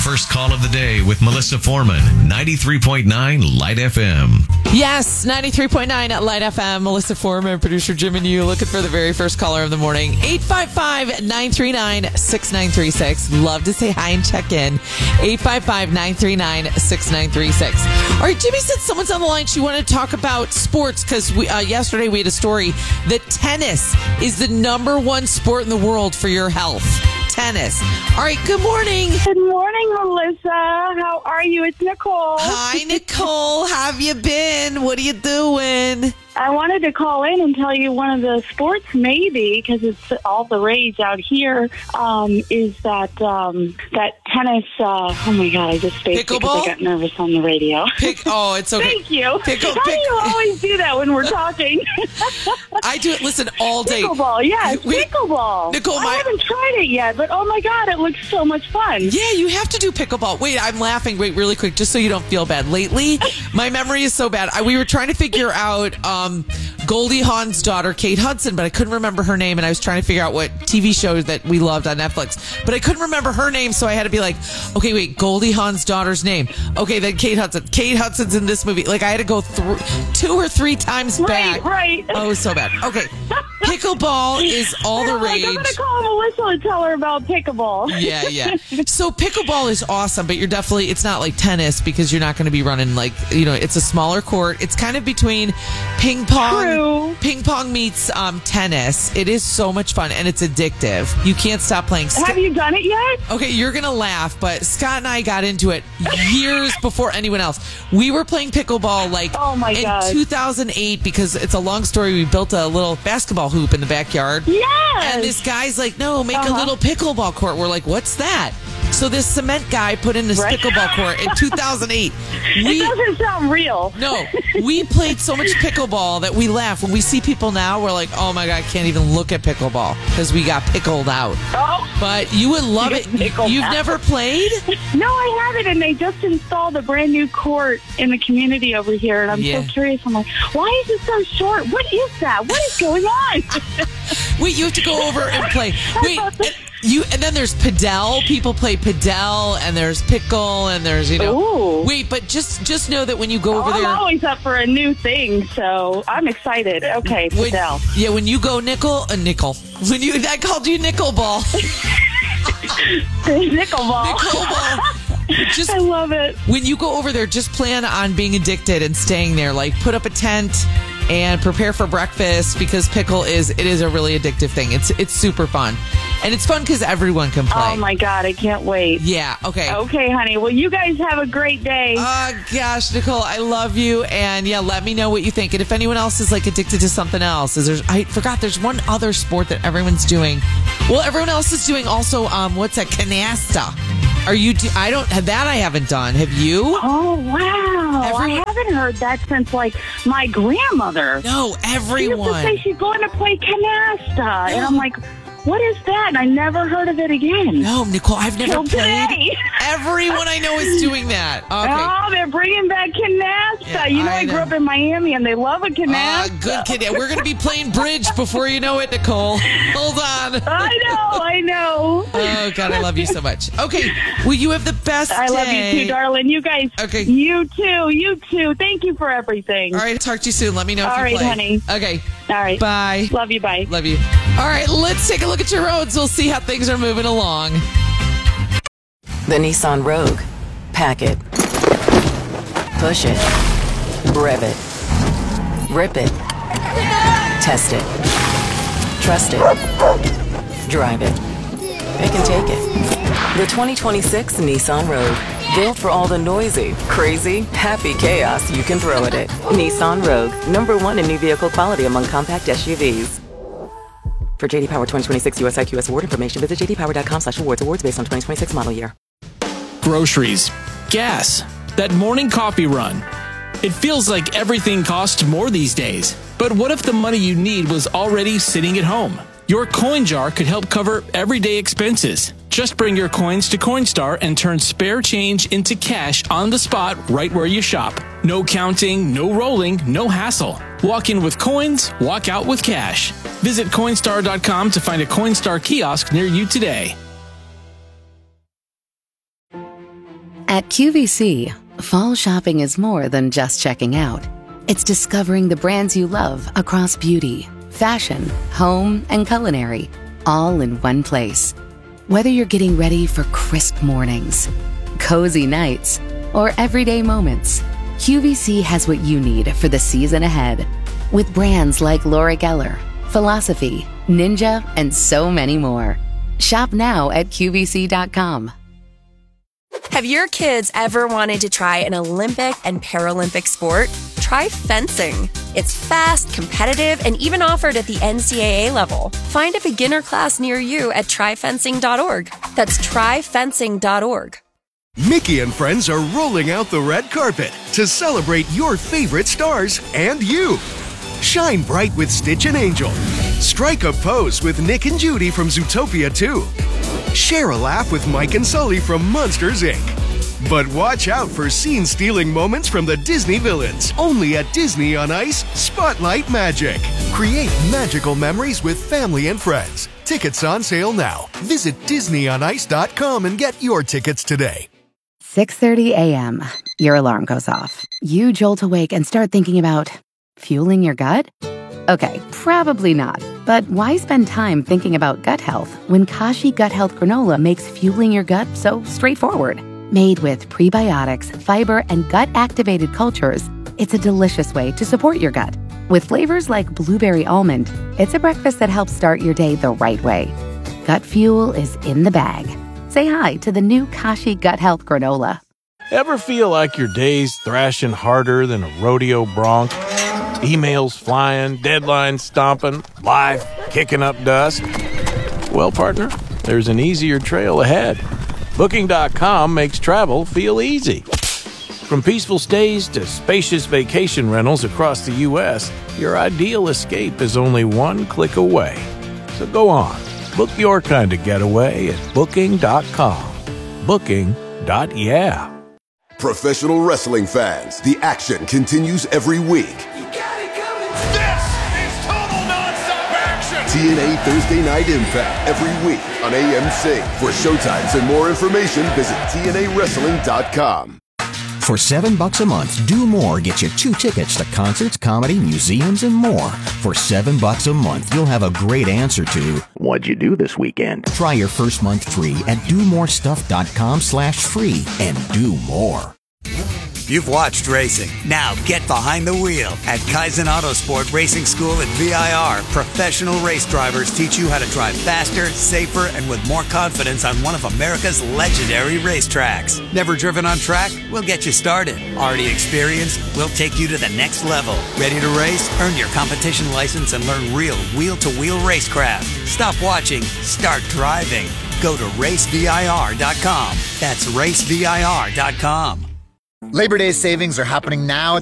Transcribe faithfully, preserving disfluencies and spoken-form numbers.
first call of the day with Melissa Foreman, ninety-three point nine Light F M. Yes, ninety-three point nine at Light F M. Melissa Foreman, producer Jim and you, looking for the very first caller of the morning. eight five five, nine three nine, six nine three six. Love to say hi and check in. eight five five, nine three nine, six nine three six. All right, Jimmy said someone's on the line. She wanted to talk about sports because we, uh, yesterday we had a story that tennis is the number one sport in the world for your health. Tennis. All right, good morning. Good morning, Melissa. How are you? It's Nicole. Hi, Nicole. How have you been? What are you doing? I wanted to call in and tell you one of the sports, maybe, because it's all the rage out here, um, is that um, that tennis, uh, oh my God, I just spaced because I got nervous on the radio. Pick, oh, it's okay. Thank you. Pickle, How pick, do you always do that when we're talking? I do it, listen, all day. Pickleball, yes, we, pickleball. Nicole, my, I haven't tried it yet, but oh my God, it looks so much fun. Yeah, you have to do pickleball. Wait, I'm laughing. Wait, really quick, just so you don't feel bad. Lately, my memory is so bad. I, we were trying to figure out um, Goldie Hawn's daughter, Kate Hudson, but I couldn't remember her name, and I was trying to figure out what T V shows that we loved on Netflix, but I couldn't remember her name, so I had to be like, okay, wait, Goldie Hawn's daughter's name. Okay, then Kate Hudson. Kate Hudson's in this movie. Like, I had to go through two or three times back. Right, right. Oh, it was so bad. Okay, pickleball is all the rage. Like, I'm going to call Melissa and tell her about pickleball. Yeah, yeah. So pickleball is awesome, but you're definitely, it's not like tennis because you're not going to be running like, you know, it's a smaller court. It's kind of between ping pong. True. Ping pong meets um, tennis. It is so much fun, and it's addictive. You can't stop playing. Have you done it yet? Okay, you're going to laugh, but Scott and I got into it years before anyone else. We were playing pickleball like oh my in God. two thousand eight because it's a long story. We built a little basketball hoop in the backyard. Yes. And this guy's like, no, make uh-huh. a little pickleball court. We're like, what's that? So this cement guy put in this right. pickleball court in two thousand eight. We, it doesn't sound real. No, we played so much pickleball that we laugh. When we see people now, we're like, oh my God, I can't even look at pickleball because we got pickled out. Oh. But you would love it. You've out. never played? No, I haven't, and they just installed a brand new court in the community over here, and I'm yeah. so curious. I'm like, why is it so short? What is that? What is going on? Wait, you have to go over and play. Wait, and, you and then there's padel. People play padel, and there's pickle, and there's, you know. Ooh. Wait, but just just know that when you go oh, over there, I'm always up for a new thing, so I'm excited. Okay, when, padel. Yeah, when you go nickel, a nickel. When you, I called you nickel ball. Nickleball. Nickleball. Just, I love it. When you go over there, just plan on being addicted and staying there. Like, put up a tent and prepare for breakfast because pickle is it is a really addictive thing. It's it's super fun. And it's fun because everyone can play. Oh, my God. I can't wait. Yeah. Okay. Okay, honey. Well, you guys have a great day. Oh, gosh, Nicole, I love you. And, yeah, let me know what you think. And if anyone else is, like, addicted to something else, is there's, I forgot there's one other sport that everyone's doing. Well, everyone else is doing also, um, what's that, canasta. Are you, do, I don't, that I haven't done. Have you? Oh, wow. Everyone, I haven't heard that since, like, my grandmother. No, everyone. She used to say she's going to play canasta. No. And I'm like, what is that? And I never heard of it again. No, Nicole, I've never Till played. Today. Everyone I know is doing that. Okay. Oh, they're bringing back canasta. Yeah, you know, I I, know. grew up in Miami, and they love a canasta. Uh, good kid. We're going to be playing bridge before you know it, Nicole. Hold on. I know, I know. Oh, God, I love you so much. Okay, well, you have the best I day. love you too, darling. You guys. Okay. You too, you too. Thank you for everything. All right, talk to you soon. Let me know if All you right, play. honey. Okay. All right. Bye. Love you, bye. Love you. All right, let's take a look at your roads. We'll see how things are moving along. The Nissan Rogue. Pack it. Push it. Rev it. Rip it. Test it. Trust it. Drive it. It can take it. The twenty twenty-six Nissan Rogue. Built for all the noisy, crazy, happy chaos you can throw at it. Nissan Rogue. Number one in new vehicle quality among compact S U Vs. For J D Power twenty twenty-six U S I Q S award information, visit j d power dot com slash awards. Awards based on twenty twenty-six model year. Groceries, gas, that morning coffee run. It feels like everything costs more these days. But what if the money you need was already sitting at home? Your coin jar could help cover everyday expenses. Just bring your coins to Coinstar and turn spare change into cash on the spot right where you shop. No counting, no rolling, no hassle. Walk in with coins, walk out with cash. Visit Coinstar dot com to find a Coinstar kiosk near you today. At Q V C, fall shopping is more than just checking out. It's discovering the brands you love across beauty, fashion, home, and culinary, all in one place. Whether you're getting ready for crisp mornings, cozy nights, or everyday moments, Q V C has what you need for the season ahead. With brands like Laura Geller, Philosophy, Ninja, and so many more. Shop now at Q V C dot com. Have your kids ever wanted to try an Olympic and Paralympic sport? Try fencing. It's fast, competitive, and even offered at the N C double A level. Find a beginner class near you at try fencing dot org. That's try fencing dot org. Mickey and friends are rolling out the red carpet to celebrate your favorite stars and you. Shine bright with Stitch and Angel. Strike a pose with Nick and Judy from Zootopia two. Share a laugh with Mike and Sully from Monsters, Incorporated. But watch out for scene-stealing moments from the Disney villains. Only at Disney on Ice, Spotlight Magic. Create magical memories with family and friends. Tickets on sale now. Visit disney on ice dot com and get your tickets today. six thirty a.m. Your alarm goes off. You jolt awake and start thinking about fueling your gut? Okay, probably not. But why spend time thinking about gut health when Kashi Gut Health Granola makes fueling your gut so straightforward? Made with prebiotics, fiber, and gut-activated cultures, it's a delicious way to support your gut. With flavors like blueberry almond, it's a breakfast that helps start your day the right way. Gut fuel is in the bag. Say hi to the new Kashi Gut Health Granola. Ever feel like your day's thrashing harder than a rodeo bronc? Emails flying, deadlines stomping, life kicking up dust? Well, partner, there's an easier trail ahead. Booking dot com makes travel feel easy. From peaceful stays to spacious vacation rentals across the U S, your ideal escape is only one click away. So go on, book your kind of getaway at Booking dot com. Booking. Yeah. Professional wrestling fans, the action continues every week. This is total nonstop action! T N A Thursday Night Impact every week on A M C. For showtimes and more information, visit T N A wrestling dot com. For seven bucks a month, Do More gets you two tickets to concerts, comedy, museums, and more. For seven bucks a month, you'll have a great answer to what'd you do this weekend? Try your first month free at do more stuff dot com slash free and do more. You've watched racing. Now get behind the wheel. At Kaizen Autosport Racing School at V I R, professional race drivers teach you how to drive faster, safer, and with more confidence on one of America's legendary racetracks. Never driven on track? We'll get you started. Already experienced? We'll take you to the next level. Ready to race? Earn your competition license and learn real wheel-to-wheel racecraft. Stop watching. Start driving. Go to race V I R dot com. That's race V I R dot com. Labor Day savings are happening now at